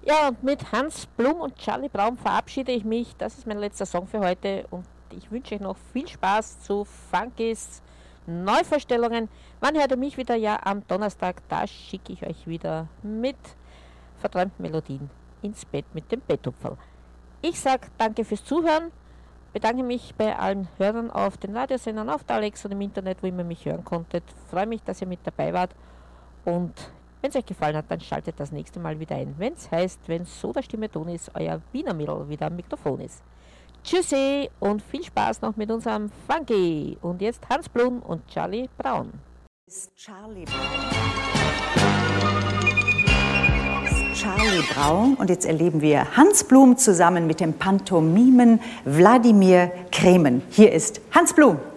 Ja, und mit Hans Blum und Charlie Braun verabschiede ich mich. Das ist mein letzter Song für heute und ich wünsche euch noch viel Spaß zu Funkys Neuvorstellungen. Wann hört ihr mich wieder? Ja, am Donnerstag. Da schicke ich euch wieder mit verträumten Melodien ins Bett mit dem Betthupferl. Ich sage danke fürs Zuhören, bedanke mich bei allen Hörern auf den Radiosendern, auf der Alexa und im Internet, wo ihr mich hören konntet. Freue mich, dass ihr mit dabei wart und wenn es euch gefallen hat, dann schaltet das nächste Mal wieder ein. Wenn es heißt, wenn so der Stimme Ton ist, euer Wiener Mädel wieder am Mikrofon ist. Tschüssi und viel Spaß noch mit unserem Funky. Und jetzt Hans Blum und Charlie Braun. Charlie Braun und jetzt erleben wir Hans Blum zusammen mit dem Pantomimen Wladimir Kremen. Hier ist Hans Blum.